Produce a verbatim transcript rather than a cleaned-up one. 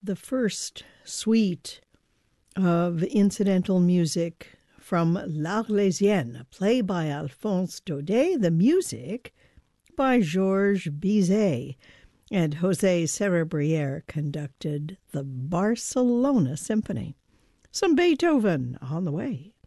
The first suite of incidental music from L'Arlésienne, a play by Alphonse Daudet, the music by Georges Bizet, and José Cerebriere conducted the Barcelona Symphony. Some Beethoven on the way.